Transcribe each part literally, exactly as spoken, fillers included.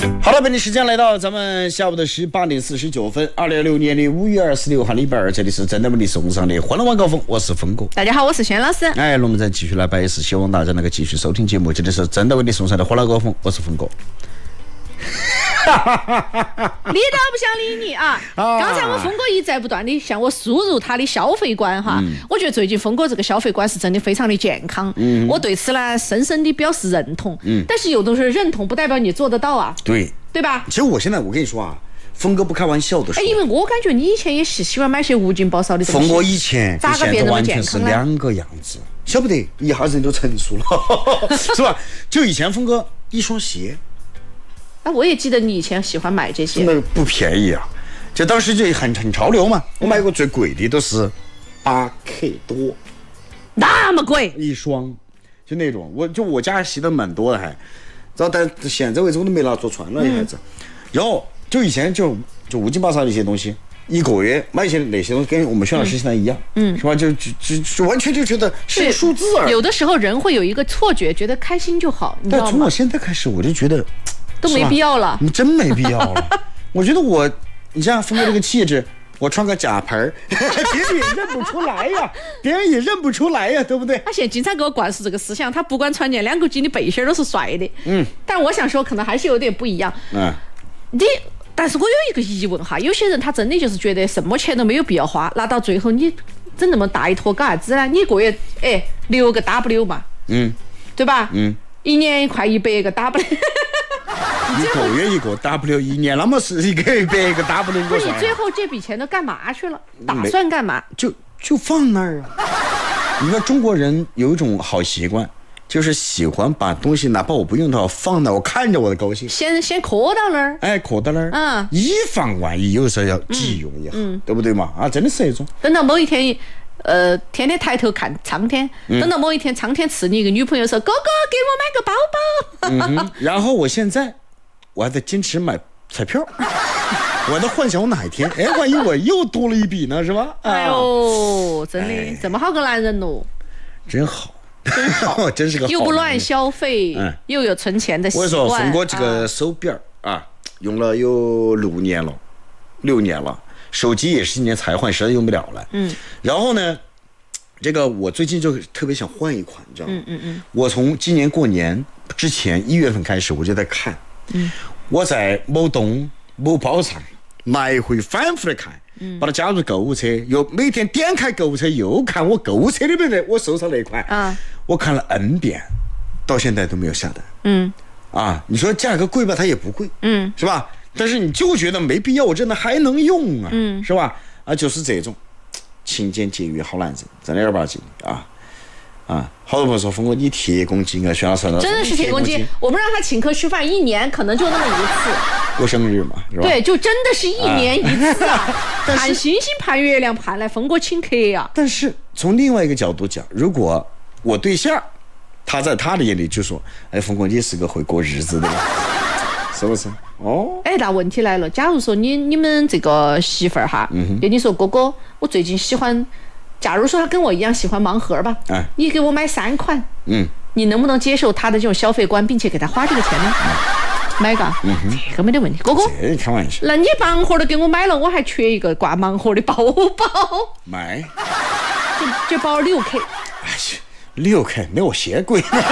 好了，北京时间来到咱们下午的十八点四十九分，二零二六年的五月二十六号礼拜二，这里是真的为你送上的欢乐晚高峰，我是峰哥。 大家好，我是轩老师。 哎，龙门阵继续来摆，是希望大家能够继续收听节目，这里是真的为你送上的欢乐高峰，我是峰哥。 理都不想理你啊！刚才我峰哥一再不断的向我输入他的消费观哈，嗯、我觉得最近峰哥这个消费观是真的非常的健康，嗯、我对此呢深深的表示认同。嗯、但是有的时候认同不代表你做得到啊， 对对吧？ 其实我现在我跟你说啊，峰哥不开玩笑的说， 哎，因为我感觉你以前也是喜欢买些无尽爆少的东西。 峰哥以前咋个变那么健康呢？ 完全是两个样子，晓不得，一下人都成熟了，是吧？就以前峰哥一双鞋。 啊，我也记得你以前喜欢买这些， 那不便宜啊！就当时就很很潮流嘛。我买过最贵的都是八 K 多， 那么贵一双，就那种。我就我家洗的蛮多的还，然后但现在为止我都没拿做穿了，女孩子。然后就以前就就无精打采的一些东西，一个月买一些那些东西，跟我们薛老师现在一样，嗯，是吧？就就就就完全就觉得是个数字而已。 有的时候人会有一个错觉，觉得开心就好，你知道吗？ 但从我现在开始，我就觉得。 都没必要了， 你真没必要了。我觉得我，你像峰哥这个气质，我穿个假牌别人也认不出来呀，别人也认不出来呀，对不对？ 他现在经常给我灌输这个思想，他不管穿件两公斤的背心都是帅的。嗯，但我想说，可能还是有点不一样。嗯，你，但是我有一个疑问哈，有些人他真的就是觉得什么钱都没有必要花，那到最后你整那么大一坨干啥子呢？你一个月哎六个 W 嘛，嗯，对吧？嗯，一年快一百个 W。 一个月一个 W， 一年那么是一个一百个 W。 不是你最后这笔钱都干嘛去了？打算干嘛？ 就就放那儿啊！你说中国人有一种好习惯，就是喜欢把东西哪怕我不用它放那，我看着我的高兴。 先先磕到那儿， 哎，磕到那儿，嗯，以防万一，有时候要急用一下，嗯、对不对嘛？啊，真的是那种。 等到某一天。呃，天天抬头看苍天，嗯、等到某一天苍天赐你一个女朋友说：“哥哥，给我买个包包。 嗯”然后我现在我还在坚持买彩票，我在幻想我哪一天，哎，万一我又多了一笔呢，是吧？ 哎呦，真的、哎、这么好个男人哦， 真好， 真好， 真是个好又不乱消费，嗯、又有存钱的习惯。 我说峰哥这个手表啊，啊用了有六年了，六年了。手机也是今年才换，实在用不了了。嗯，然后呢，这个我最近就特别想换一款，你知道吗？嗯嗯嗯。我从今年过年之前一月份开始，我就在看。嗯。我在某东某宝上来回反复的看，嗯，把它加入购物车，又每天点开购物车又看我购物车里面的我手上那款，啊，我看了 N 遍，到现在都没有下单。嗯。啊，你说价格贵吧，它也不贵。嗯，是吧？但是你就觉得没必要，我真的还能用啊，嗯、是吧？啊，就是这种勤俭节约好男人，真的二八经啊啊！好多朋友说峰哥你铁公鸡啊，徐老师真的是铁公鸡。我们让他请客吃饭，一年可能就那么一次， 过生日嘛，是吧？ 对，就真的是一年一次啊！啊盼星星盼月亮盼来峰哥请客啊！ 但是从另外一个角度讲，如果我对象他在他的眼里就说，哎，峰哥你是个会过日子的人。是不是？哦， 哎，那问题来了，假如说你你们这个媳妇儿哈，嗯、跟你说哥哥，我最近喜欢，假如说他跟我一样喜欢盲盒吧，哎，你给我买三款，嗯，你能不能接受他的这种消费观，并且给他花这个钱呢？嗯、买个，嗯哼，这个没得问题。哥哥， 这开玩笑， 那你盲盒都给我买了，我还缺一个挂盲盒的包包， 买， 这这包六 K， 哎呀。六 K 没有鞋贵，听到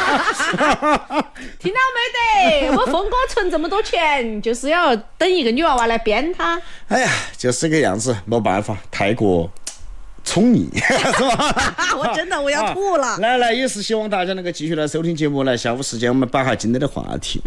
没得？我峰哥存这么多钱，就是要等一个女娃娃来编他。 哎呀，就是个样子，没办法，太过宠溺，是吧？ 我真的我要吐了。 啊、来来，也是希望大家能够继续来收听节目。来，下午时间我们把下今天的话题。